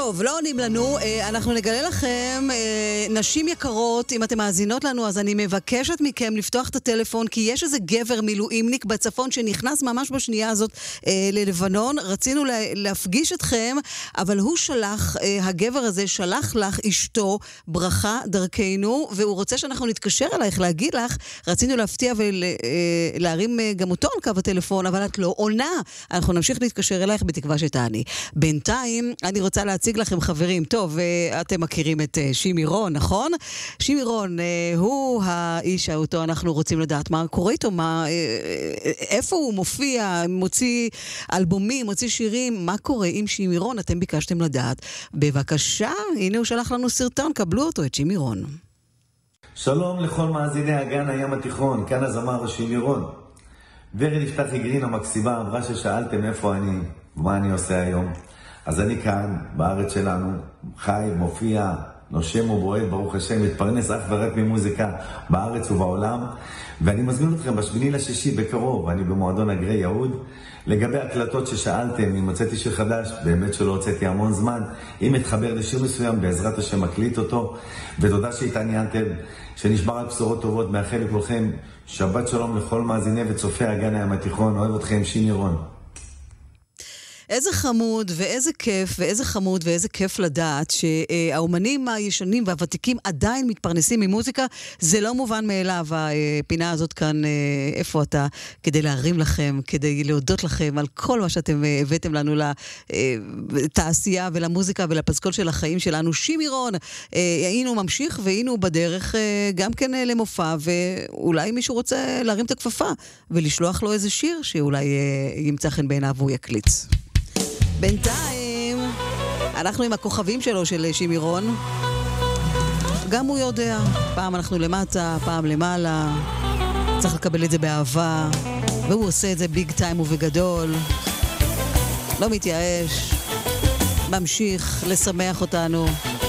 טוב, לא עונים לנו, אנחנו נגלה לכם, נשים יקרות, אם אתם מאזינות לנו, אז אני מבקשת מכם לפתוח את הטלפון, כי יש איזה גבר מילואימניק בצפון שנכנס ממש בשנייה הזאת ללבנון. רצינו להפגיש אתכם, אבל הוא שלח, הגבר הזה שלח לך אשתו ברכה דרכנו, והוא רוצה שאנחנו נתקשר אלייך, להגיד לך, רצינו להפתיע ולהרים גם אותו על קו הטלפון, אבל את לא עונה. אנחנו נמשיך להתקשר אלייך בתקווה שתעני. בינתיים, אני רוצה להציג לכם חברים. טוב, אתם מכירים את שימי רון, נכון? שימי רון, הוא האיש אותו אנחנו רוצים לדעת מה קורה איתו, איפה הוא מופיע, מוציא אלבומים, מוציא שירים, מה קורה עם שימי רון? אתם ביקשתם לדעת. בבקשה, הנה הוא שלח לנו סרטון, קבלו אותו, את שימי רון. שלום לכל מאזיני אגן הים התיכון, כאן הזמר שימי רון. ורד יפתחי גרין המקסימה אמרה ששאלתם איפה אני, מה אני עושה היום. אז אני כאן, בארץ שלנו, חי, מופיע, נושם ובועט, ברוך השם, מתפרנס אך ורק ממוזיקה בארץ ובעולם. ואני מזמין אתכם ב8/6 בקרוב, אני במועדון הגרי יהוד. לגבי הקלטות ששאלתם, אם הוצאתי שיר חדש, באמת שלא הוצאתי המון זמן. אם מתחבר לשיר מסוים, בעזרת השם מקליט אותו. ותודה שהתעניינתם, שנשמע רק בשורות טובות, מאחל לכולכם שבת שלום לכל מאזיני וצופי אגן הים התיכון. אוהב אתכם, שימי רון. איזה חמוד ואיזה כיף ואיזה חמוד ואיזה כיף לדעת שהאומנים הישנים והוותיקים עדיין מתפרנסים ממוזיקה. זה לא מובן מאליו, הפינה הזאת כאן, איפה אתה, כדי להרים לכם, כדי להודות לכם על כל מה שאתם הבאתם לנו לתעשייה ולמוזיקה ולפסקול של החיים שלנו. שימי רון, היינו ממשיך והיינו בדרך גם כן למופע, ואולי מישהו רוצה להרים את הכפפה ולשלוח לו איזה שיר שאולי ימצא חן בעיניו והוא יקליץ. בינתיים, אנחנו עם הכוכבים שלו, של שימי רון. גם הוא יודע, פעם אנחנו למטה, פעם למעלה. צריך לקבל את זה באהבה, והוא עושה את זה ביג טיים ובגדול. לא מתייאש, ממשיך לשמח אותנו.